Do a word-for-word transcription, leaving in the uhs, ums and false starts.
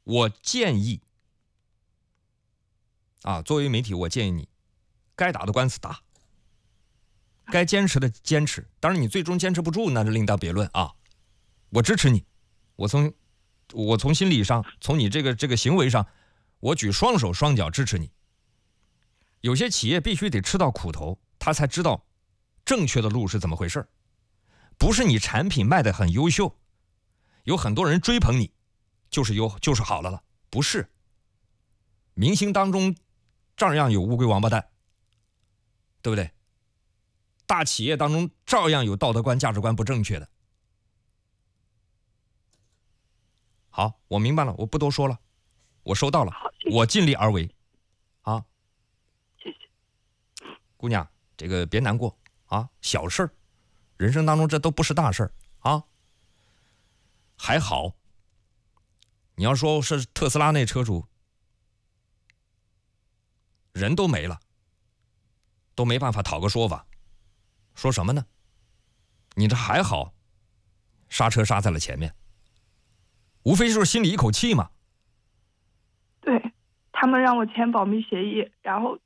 我建议啊，作为媒体，我建议你该打的官司打，该坚持的坚持。当然，你最终坚持不住，那是另当别论啊。我支持你，我从我从心理上，从你这个这个行为上，我举双手双脚支持你。有些企业必须得吃到苦头，他才知道正确的路是怎么回事。不是你产品卖得很优秀，有很多人追捧你，就是优就是好了了，不是。明星当中照样有乌龟王八蛋，对不对？大企业当中照样有道德观价值观不正确的。好，我明白了，我不多说了，我收到了， 谢谢我尽力而为啊。 谢谢。 姑娘，这个别难过啊，小事儿，人生当中这都不是大事儿啊。还好，你要说是特斯拉那车主，人都没了，都没办法讨个说法，说什么呢？你这还好，刹车刹在了前面，无非就是心里一口气嘛。 对，他们让我签保密协议，然后